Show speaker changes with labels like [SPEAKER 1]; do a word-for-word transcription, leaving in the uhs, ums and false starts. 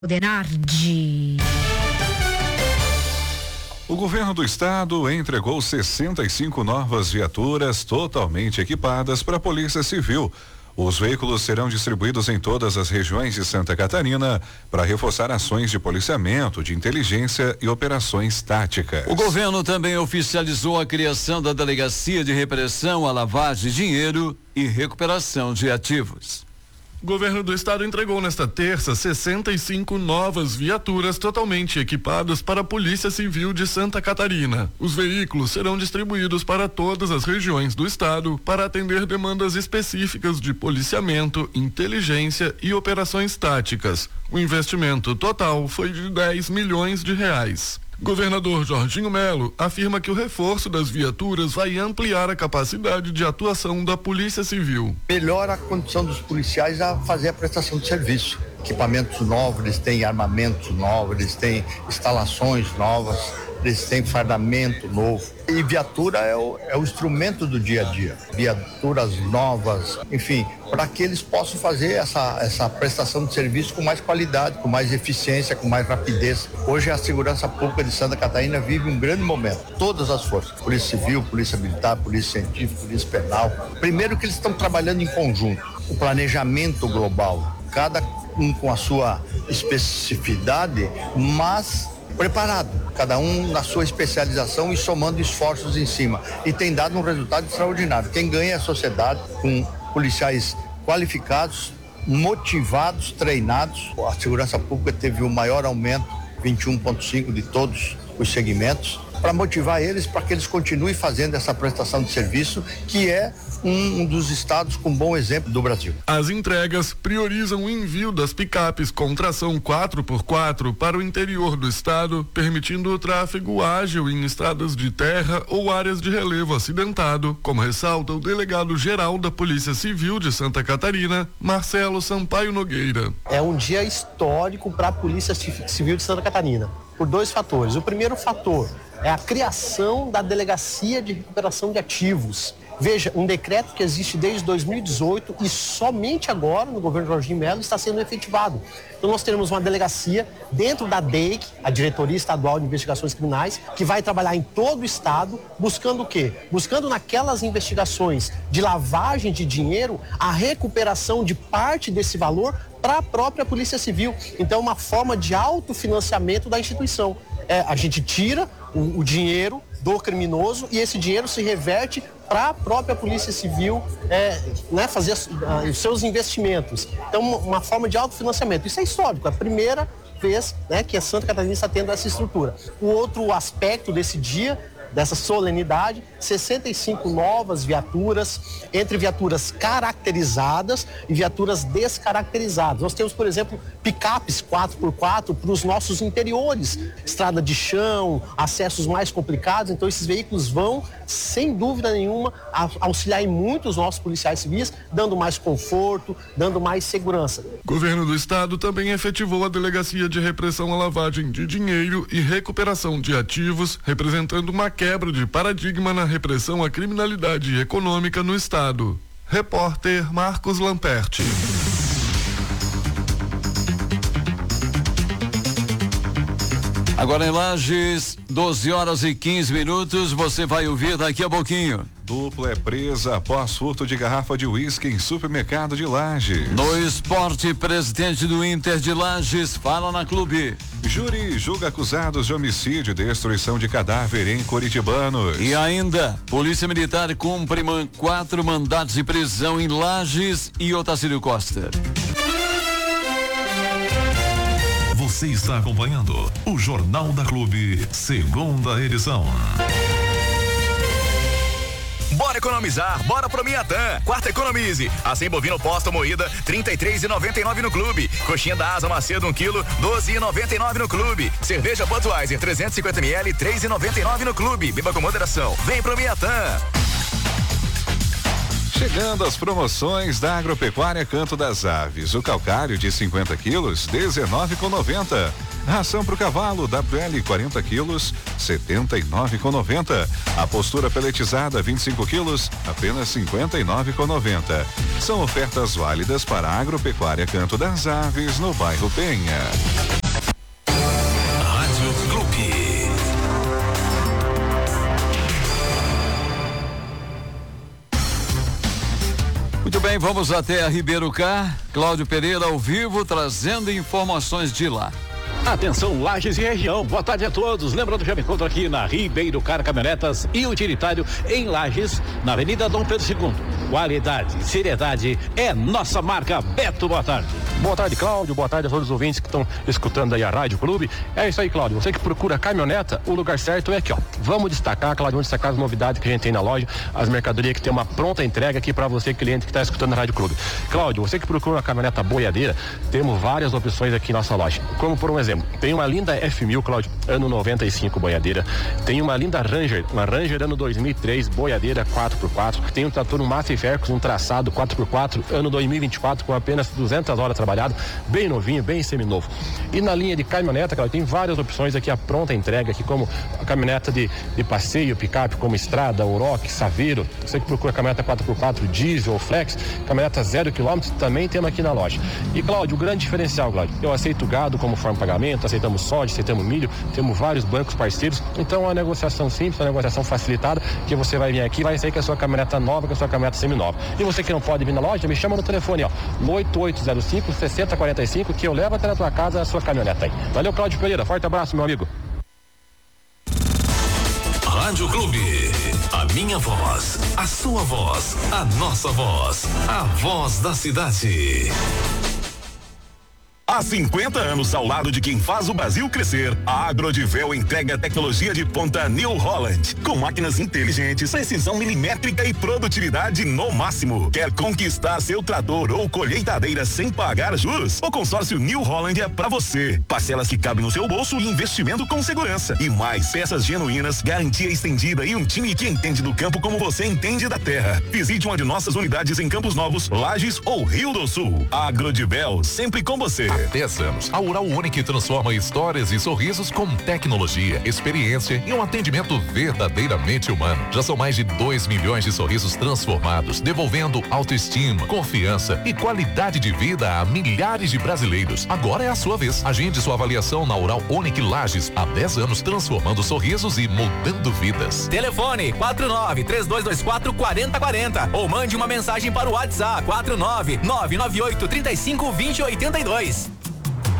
[SPEAKER 1] Denardi.
[SPEAKER 2] O governo do estado entregou sessenta e cinco novas viaturas totalmente equipadas para a Polícia Civil. Os veículos serão distribuídos em todas as regiões de Santa Catarina para reforçar ações de policiamento, de inteligência e operações táticas.
[SPEAKER 3] O governo também oficializou a criação da Delegacia de Repressão à Lavagem de Dinheiro e Recuperação de Ativos.
[SPEAKER 4] O governo do estado entregou nesta terça sessenta e cinco novas viaturas totalmente equipadas para a Polícia Civil de Santa Catarina. Os veículos serão distribuídos para todas as regiões do estado para atender demandas específicas de policiamento, inteligência e operações táticas. O investimento total foi de dez milhões de reais. Governador Jorginho Melo afirma que o reforço das viaturas vai ampliar a capacidade de atuação da Polícia Civil.
[SPEAKER 5] Melhora a condição dos policiais a fazer a prestação de serviço. Equipamentos novos, eles têm armamentos novos, eles têm instalações novas, eles têm fardamento novo. E viatura é o, é o instrumento do dia a dia. Viaturas novas, enfim, para que eles possam fazer essa, essa prestação de serviço com mais qualidade, com mais eficiência, com mais rapidez. Hoje a segurança pública de Santa Catarina vive um grande momento. Todas as forças, Polícia Civil, Polícia Militar, Polícia Científica, Polícia Penal. Primeiro que eles estão trabalhando em conjunto. O planejamento global, cada um com a sua especificidade, mas preparado, cada um na sua especialização e somando esforços em cima, e tem dado um resultado extraordinário. Quem ganha é a sociedade, com policiais qualificados, motivados, treinados. A segurança pública teve o maior aumento, vinte e um vírgula cinco de todos os segmentos, para motivar eles para que eles continuem fazendo essa prestação de serviço, que é um, um dos estados com bom exemplo do Brasil.
[SPEAKER 4] As entregas priorizam o envio das picapes com tração quatro por quatro para o interior do estado, permitindo o tráfego ágil em estradas de terra ou áreas de relevo acidentado, como ressalta o delegado-geral da Polícia Civil de Santa Catarina, Marcelo Sampaio Nogueira.
[SPEAKER 6] É um dia histórico para a Polícia Civil de Santa Catarina, por dois fatores. O primeiro fator é a criação da Delegacia de Recuperação de Ativos. Veja, um decreto que existe desde dois mil e dezoito e somente agora, no governo Jorginho Melo, está sendo efetivado. Então nós teremos uma delegacia dentro da D E I C, a Diretoria Estadual de Investigações Criminais, que vai trabalhar em todo o estado, buscando o quê? Buscando naquelas investigações de lavagem de dinheiro, a recuperação de parte desse valor para a própria Polícia Civil. Então é uma forma de autofinanciamento da instituição. É, a gente tira o, o dinheiro do criminoso e esse dinheiro se reverte para a própria Polícia Civil é, né, fazer uh, os seus investimentos. Então, uma, uma forma de autofinanciamento. Isso é histórico, é a primeira vez, né, que a Santa Catarina está tendo essa estrutura. O outro aspecto desse dia, dessa solenidade, sessenta e cinco novas viaturas, entre viaturas caracterizadas e viaturas descaracterizadas. Nós temos, por exemplo, picapes quatro por quatro para os nossos interiores, estrada de chão, acessos mais complicados. Então esses veículos vão, sem dúvida nenhuma, auxiliar em muito os nossos policiais civis, dando mais conforto, dando mais segurança.
[SPEAKER 4] O governo do estado também efetivou a Delegacia de Repressão à Lavagem de Dinheiro e Recuperação de Ativos, representando uma quebra de paradigma na repressão à criminalidade econômica no estado. Repórter Marcos Lamperti.
[SPEAKER 3] Agora em Lages, doze horas e quinze minutos, você vai ouvir daqui a pouquinho.
[SPEAKER 2] Dupla é presa após furto de garrafa de uísque em supermercado de Lages.
[SPEAKER 3] No esporte, presidente do Inter de Lages fala na Clube.
[SPEAKER 2] Júri julga acusados de homicídio e destruição de cadáver em Curitibanos.
[SPEAKER 3] E ainda, Polícia Militar cumpre man, quatro mandados de prisão em Lages e Otacílio Costa.
[SPEAKER 7] Você está acompanhando o Jornal da Clube, segunda edição.
[SPEAKER 8] Bora economizar, bora pro Miatã. Quarta economize. Acém bovino posta moída, trinta e três e noventa e nove no clube. Coxinha da asa macia um quilo, doze e noventa e nove no clube. Cerveja Budweiser trezentos e cinquenta mililitros, três e noventa e nove no clube. Beba com moderação. Vem pro Miatã.
[SPEAKER 2] Chegando as promoções da Agropecuária Canto das Aves. O calcário de cinquenta quilos, dezenove e noventa. Ração para o cavalo W L quarenta quilos, setenta e nove com noventa. A postura peletizada vinte e cinco quilos, apenas cinquenta e nove com noventa. São ofertas válidas para a Agropecuária Canto das Aves, no bairro Penha.
[SPEAKER 7] Rádio Clube.
[SPEAKER 3] Muito bem, vamos até a Ribeiro Car. Cláudio Pereira ao vivo, trazendo informações de lá.
[SPEAKER 1] Atenção, Lages e região, boa tarde a todos. Lembrando que já me encontro aqui na Ribeiro Car Caminhonetas e Utilitário em Lages, na Avenida Dom Pedro segundo. Qualidade, seriedade é nossa marca. Beto, boa tarde.
[SPEAKER 9] Boa tarde, Cláudio. Boa tarde a todos os ouvintes que estão escutando aí a Rádio Clube. É isso aí, Cláudio. Você que procura caminhoneta, o lugar certo é aqui, ó. Vamos destacar, Cláudio, vamos destacar as novidades que a gente tem na loja, as mercadorias que tem uma pronta entrega aqui para você, cliente que está escutando a Rádio Clube. Cláudio, você que procura uma caminhoneta boiadeira, temos várias opções aqui em nossa loja. Como por um exemplo, tem uma linda F mil, Cláudio, ano noventa e cinco, boiadeira. Tem uma linda Ranger, uma Ranger ano dois mil e três, boiadeira quatro por quatro. Tem um trator, um Massa e Fercos, um traçado quatro por quatro, ano dois mil e vinte e quatro, com apenas duzentas horas trabalhado, bem novinho, bem seminovo. E na linha de caminhoneta, Cláudio, tem várias opções aqui, a pronta entrega aqui, como a caminhoneta de, de passeio, picape, como Estrada, Oroch, Saveiro. Você que procura caminhoneta quatro por quatro, diesel, flex, caminhoneta zero quilômetros, também temos aqui na loja. E, Cláudio, o grande diferencial, Cláudio, eu aceito gado como forma de pagamento, aceitamos soja, aceitamos milho, temos vários bancos parceiros, então é uma negociação simples, uma negociação facilitada, que você vai vir aqui e vai sair com a sua caminhoneta nova, com a sua caminhoneta seminova. E você que não pode vir na loja, me chama no telefone, ó, oito oito zero cinco, seis zero quatro cinco, que eu levo até na tua casa a sua caminhoneta aí. Valeu, Cláudio Pereira, forte abraço, meu amigo.
[SPEAKER 7] Rádio Clube, a minha voz, a sua voz, a nossa voz, a voz da cidade.
[SPEAKER 10] Há cinquenta anos ao lado de quem faz o Brasil crescer, a Agrodivel entrega tecnologia de ponta New Holland, com máquinas inteligentes, precisão milimétrica e produtividade no máximo. Quer conquistar seu trator ou colheitadeira sem pagar juros? O consórcio New Holland é pra você. Parcelas que cabem no seu bolso e investimento com segurança. E mais peças genuínas, garantia estendida e um time que entende do campo como você entende da terra. Visite uma de nossas unidades em Campos Novos, Lages ou Rio do Sul. Agrodivel, sempre com você.
[SPEAKER 11] Há dez anos, a Oral Unique transforma histórias e sorrisos com tecnologia, experiência e um atendimento verdadeiramente humano. Já são mais de dois milhões de sorrisos transformados, devolvendo autoestima, confiança e qualidade de vida a milhares de brasileiros. Agora é a sua vez. Agende sua avaliação na Oral Unique Lages. Há dez anos transformando sorrisos e mudando vidas.
[SPEAKER 8] Telefone quatro nove três dois dois quatro quatro zero quatro zero ou mande uma mensagem para o WhatsApp quatro nove nove nove oito três cinco dois zero oito dois.